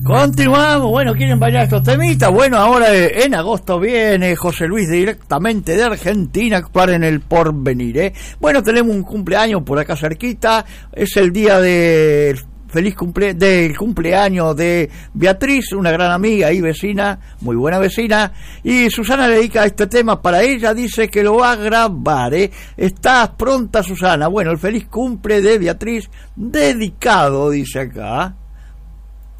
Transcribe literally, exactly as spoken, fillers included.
Continuamos, bueno, ¿quieren bailar estos temitas? Bueno, ahora en agosto viene José Luis directamente de Argentina a actuar en el Porvenir, ¿eh? Bueno, tenemos un cumpleaños por acá cerquita, es el día de... Feliz cumple del cumpleaños de Beatriz, una gran amiga y vecina, muy buena vecina, y Susana le dedica este tema para ella, dice que lo va a grabar, ¿eh? ¿Estás pronta, Susana? Bueno, el feliz cumple de Beatriz, dedicado, dice acá.